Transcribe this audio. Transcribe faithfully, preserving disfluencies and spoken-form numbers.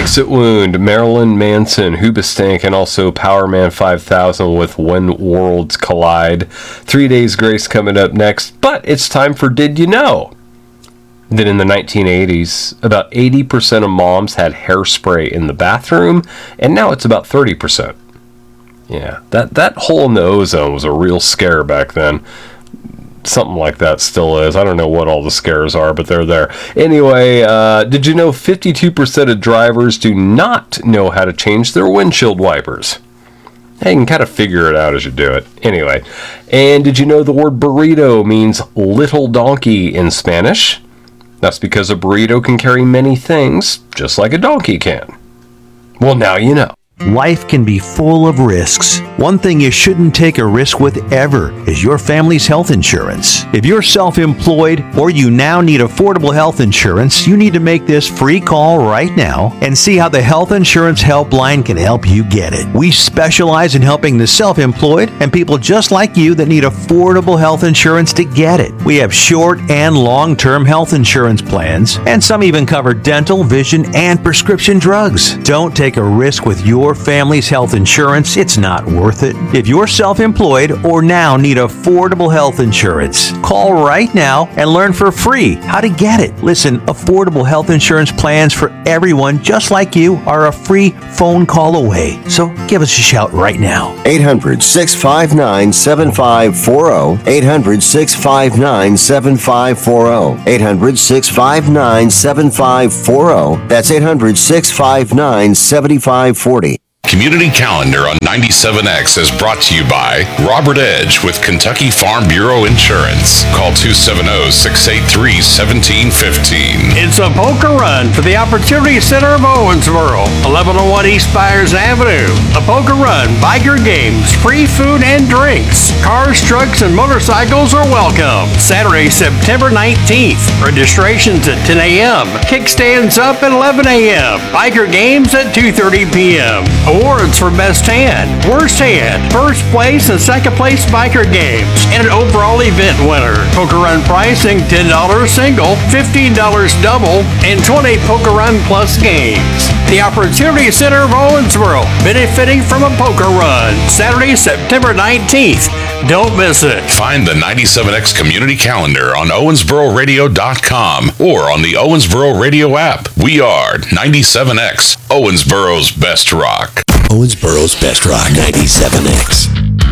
Exit Wound, Marilyn Manson, Hoobastank, and also Power Man five thousand with When Worlds Collide. Three Days Grace coming up next, but it's time for Did You Know? That in the nineteen eighties, about eighty percent of moms had hairspray in the bathroom, and now it's about thirty percent. Yeah, that, that hole in the ozone was a real scare back then. Something like that still is. I don't know what all the scares are, but they're there. Anyway, uh, did you know fifty-two percent of drivers do not know how to change their windshield wipers? Hey, you can kind of figure it out as you do it. Anyway, and did you know the word burrito means little donkey in Spanish? That's because a burrito can carry many things, just like a donkey can. Well, now you know. Life can be full of risks. One thing you shouldn't take a risk with ever is your family's health insurance. If you're self-employed or you now need affordable health insurance, you need to make this free call right now and see how the Health Insurance Helpline can help you get it. We specialize in helping the self-employed and people just like you that need affordable health insurance to get it. We have short and long-term health insurance plans, and some even cover dental, vision, and prescription drugs. Don't take a risk with your Your family's health insurance. It's not worth it. If you're self-employed or now need affordable health insurance, call right now and learn for free how to get it. Listen, affordable health insurance plans for everyone just like you are a free phone call away. So give us a shout right now. eight hundred, six five nine, seven five four zero. eight hundred, six five nine, seven five four zero. eight hundred, six five nine, seven five four zero. That's eight hundred, six five nine, seven five four zero. Community Calendar on ninety-seven X is brought to you by Robert Edge with Kentucky Farm Bureau Insurance. Call two seven zero, six eight three, one seven one five. It's a polka run for the Opportunity Center of Owensboro, eleven oh one East Byers Avenue. A polka run, biker games, free food and drinks. Cars, trucks, and motorcycles are welcome. Saturday, September nineteenth. Registrations at ten a.m. Kickstands up at eleven a.m. Biker games at two thirty p.m. Awards for Best Hand, Worst Hand, First Place and Second Place Biker Games, and an overall event winner. Poker Run pricing ten dollars single, fifteen dollars double, and twenty dollars Poker Run Plus games. The Opportunity Center of Owensboro, benefiting from a poker run. Saturday, September nineteenth. Don't miss it. Find the ninety-seven X Community Calendar on Owensboro Radio dot com or on the Owensboro Radio app. We are ninety-seven X, Owensboro's Best Rock. Owensboro's Best Rock, ninety-seven X.